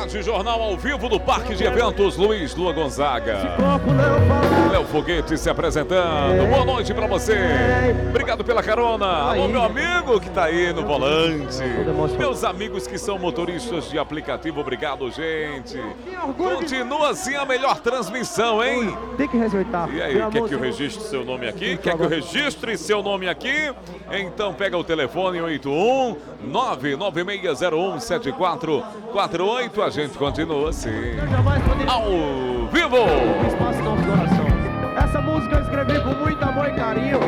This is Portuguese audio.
Rádio Jornal ao vivo do Parque de Eventos Luiz Lua Gonzaga. Léo Foguete se apresentando. Boa noite pra você. Obrigado pela carona. Alô, meu amigo que tá aí no volante. Meus amigos que são motoristas de aplicativo, obrigado, gente. Continua assim a melhor transmissão, hein? Tem que respeitar. E aí, quer que eu registre seu nome aqui? Quer que eu registre seu nome aqui? Então pega o telefone 81 996017448. A gente continua assim. Ao vivo! Espaço Nosso Coração. Essa música eu escrevi com muito amor e carinho